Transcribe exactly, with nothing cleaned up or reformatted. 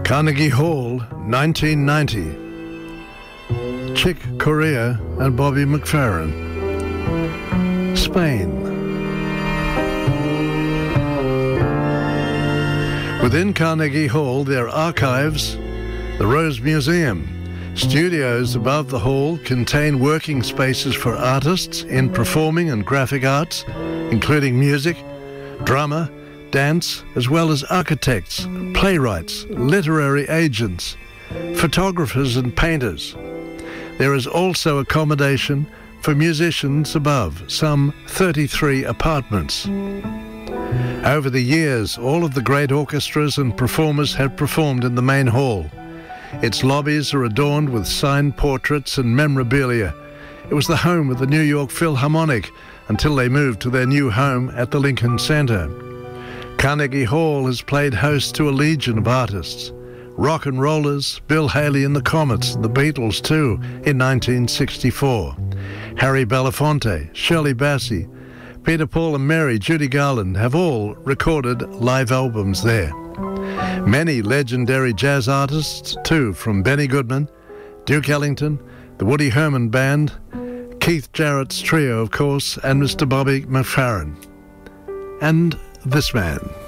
Carnegie Hall, nineteen ninety. Chick Corea and Bobby McFerrin. Spain. Within Carnegie Hall, there are archives, the Rose Museum. Studios above the hall contain working spaces for artists in performing and graphic arts, including music, drama, dance, as well as architects, playwrights, literary agents, photographers and painters. There is also accommodation for musicians above, some thirty-three apartments. Over the years, all of the great orchestras and performers have performed in the main hall. Its lobbies are adorned with signed portraits and memorabilia. It was the home of the New York Philharmonic until they moved to their new home at the Lincoln Center. Carnegie Hall has played host to a legion of artists. Rock and rollers, Bill Haley and the Comets, the Beatles too, in nineteen sixty-four. Harry Belafonte, Shirley Bassey, Peter, Paul and Mary, Judy Garland have all recorded live albums there. Many legendary jazz artists too, from Benny Goodman, Duke Ellington, the Woody Herman Band, Keith Jarrett's trio, of course, and Mister Bobby McFerrin. And this man.